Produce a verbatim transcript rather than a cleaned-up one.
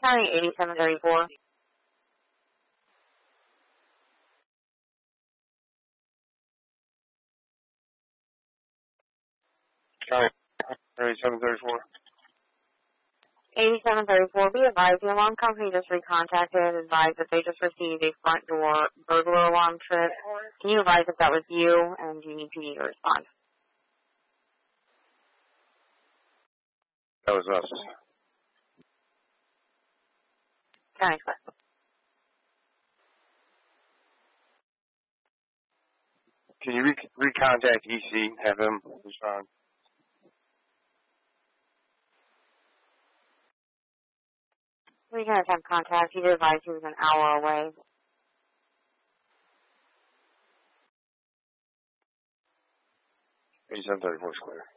County eighty-seven thirty-four. County eighty-seven thirty-four. eighty-seven thirty-four, be advised, the alarm company just recontacted and advised that they just received a front door burglar alarm trip. Can you advise if that was you, and do you need P D to respond? That was us. County Express. Can you re- recontact E C, have him respond? We can attempt contact. He did advise he was an hour away. eighty-seven thirty-four is clear.